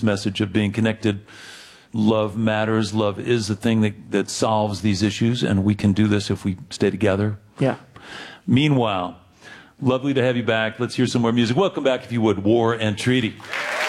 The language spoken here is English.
this message of being connected. Love matters. Love is the thing that solves these issues, and we can do this if we stay together. Yeah. Meanwhile, lovely to have you back. Let's hear some more music. Welcome back, if you would, War and Treaty.